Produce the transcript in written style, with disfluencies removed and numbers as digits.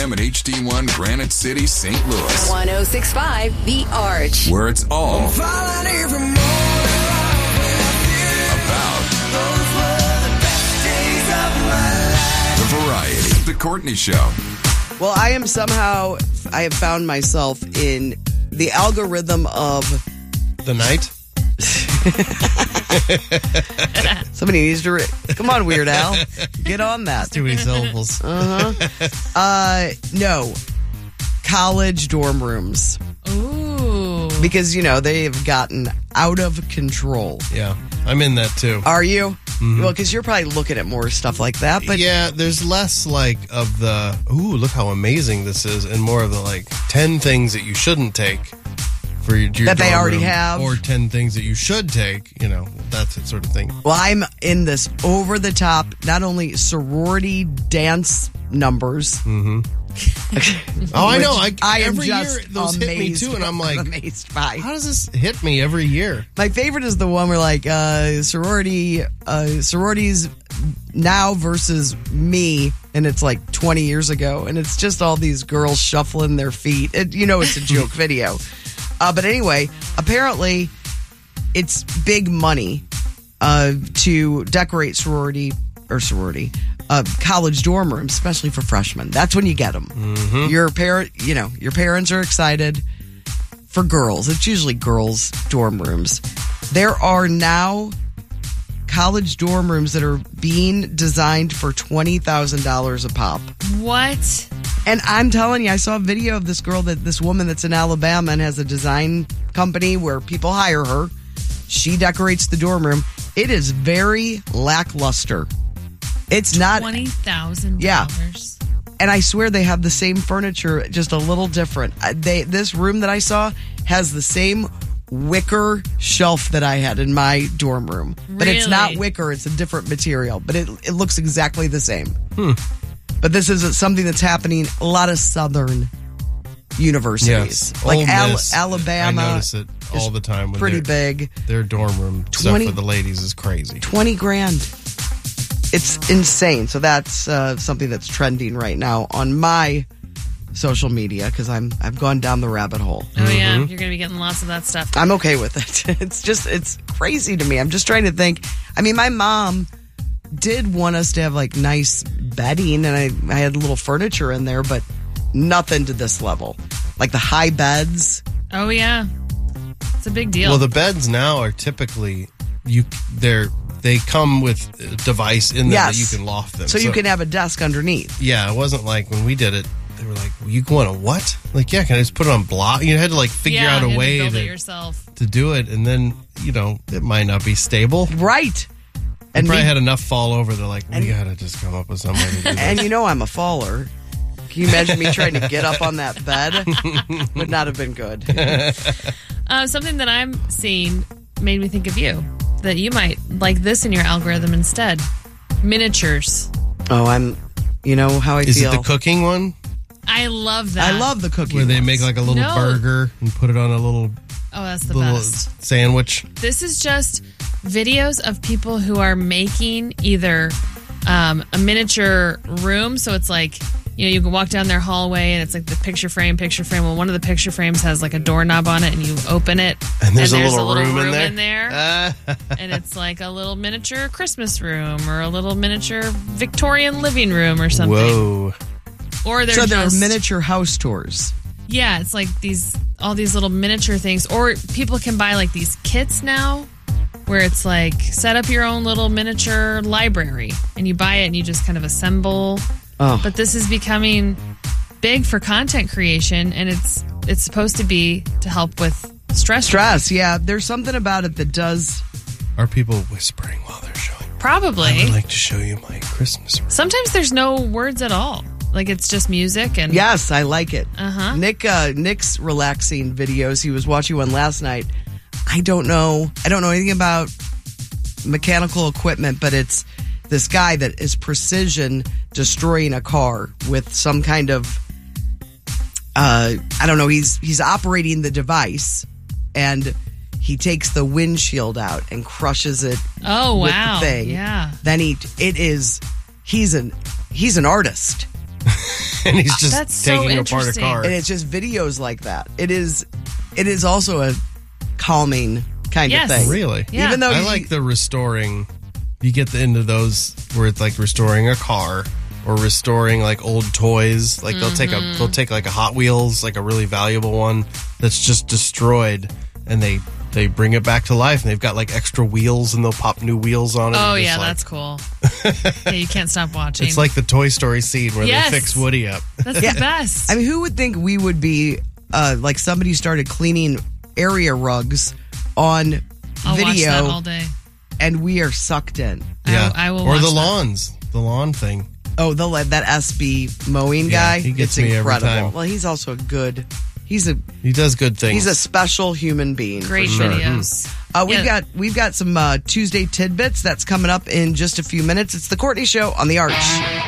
FM and HD1 Granite City, St. Louis. 106.5 The Arch. Where it's all about the variety. The Courtney Show. Well, I have found myself in the algorithm of the night. Somebody needs to come on, Weird Al, get on that. Too many syllables. No, college dorm rooms. Ooh, because they've gotten out of control. Yeah, I'm in that too. Are you? Mm-hmm. Well, because you're probably looking at more stuff like that. But yeah, there's less like of the look how amazing this is, and more of the 10 things that you shouldn't take. For your that they already room, have. Or 10 things that you should take, that sort of thing. Well, I'm in this over-the-top, not only sorority dance numbers. Mm-hmm. Oh, I know. I am every just year those hit me too, and I'm like, amazed by. How does this hit me every year? My favorite is the one where sororities now versus me, and it's 20 years ago, and it's just all these girls shuffling their feet. It's a joke video. But anyway, apparently it's big money to decorate college dorm rooms, especially for freshmen. That's when you get them. Mm-hmm. Your parents are excited for girls. It's usually girls' dorm rooms. There are now college dorm rooms that are being designed for $20,000 a pop. what? And I'm telling you, I saw a video of this woman that's in Alabama and has a design company where people hire her. She decorates the dorm room. It is very lackluster. It's not $20,000. Yeah. And I swear they have the same furniture, just a little different. This room that I saw has the same wicker shelf that I had in my dorm room. But it's not wicker, it's a different material. But it looks exactly the same. But this is something that's happening a lot of southern universities. Yes. Like Ole Miss, Alabama. I notice it all the time. When pretty big. Their dorm room stuff for the ladies is crazy. $20,000. It's insane. So that's something that's trending right now on my social media because I've gone down the rabbit hole. Oh, yeah. You're going to be getting lots of that stuff. I'm okay with it. It's crazy to me. I'm just trying to think. I mean, my mom did want us to have nice bedding, and I had a little furniture in there, but nothing to this level. Like the high beds. Oh, yeah. It's a big deal. Well, the beds now are typically they come with a device in them that you can loft them. So you can have a desk underneath. Yeah, it wasn't like when we did it, they were like, you want a what? Yeah, can I just put it on block? You had to figure out a way to build it yourself. To do it, and then, it might not be stable. Right. And probably had enough fall over. They're like, we gotta just come up with some way to do this. And I'm a faller. Can you imagine me trying to get up on that bed? Would not have been good. Something that I'm seeing made me think of you. That you might like this in your algorithm instead. Miniatures. Oh, how I feel. Is it the cooking one? I love that. I love the cooking where they ones. make a little burger and put it on a little that's the little best sandwich. This is just videos of people who are making either a miniature room, so it's you can walk down their hallway and it's the picture frame. Well, one of the picture frames has a doorknob on it, and you open it, and there's a little room in there. And it's a little miniature Christmas room or a little miniature Victorian living room or something. Whoa! Or they're miniature house tours. Yeah, it's all these little miniature things. Or people can buy these kits now where it's set up your own little miniature library, and you buy it and you just kind of assemble. Oh. But this is becoming big for content creation, and it's supposed to be to help with stress. Yeah. There's something about it that does. Are people whispering while they're showing? Probably. I would like to show you my Christmas room. Sometimes there's no words at all. It's just music and... Yes, I like it. Uh-huh. Nick's relaxing videos. He was watching one last night. I don't know anything about mechanical equipment, but it's this guy that is precision destroying a car with some kind of I don't know, he's operating the device, and he takes the windshield out and crushes it. Oh, wow. With the thing. Yeah. Then he's an artist. and he's just That's so taking apart a interesting. car. And it's just videos like that. It is also a calming kind Yes. of thing. Really? Yeah. Even though I you- like the restoring. You get into those where it's like restoring a car or restoring like old toys. Like they'll take like a Hot Wheels, like a really valuable one that's just destroyed, and they bring it back to life, and they've got like extra wheels, and they'll pop new wheels on it. Oh and yeah, just, like, that's cool. Yeah, you can't stop watching. It's like the Toy Story scene where Yes. they fix Woody up. That's the best. I mean, who would think we would be like somebody started cleaning area rugs on I'll watch video, that all day. and we are sucked in. Yeah, I will or watch the that. lawns, the lawn thing. Oh, that SB mowing Yeah, guy. he gets it's me every incredible. time. Well, he's also He does good things. He's a special human being. Great for sure. videos. We've got some Tuesday tidbits that's coming up in just a few minutes. It's the Courtney Show on the Arch.